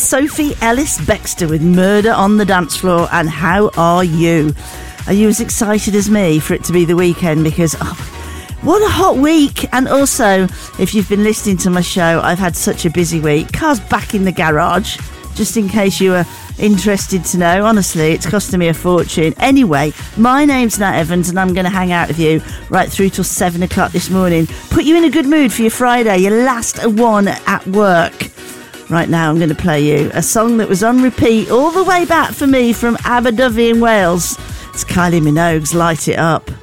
Sophie Ellis Bextor with Murder on the Dance Floor. And how are you? Are you as excited as me for it to be the weekend? Because what a hot week. And also, if you've been listening to my show, I've had such a busy week. Car's back in the garage, just in case you were interested to know. Honestly, it's costing me a fortune. Anyway, my name's Nat Evans, and I'm going to hang out with you right through till 7 o'clock this morning. Put you in a good mood for your Friday, your last one at work. Right now, I'm going to play you a song that was on repeat all the way back for me from Aberdyfi in Wales. It's Kylie Minogue's Light It Up.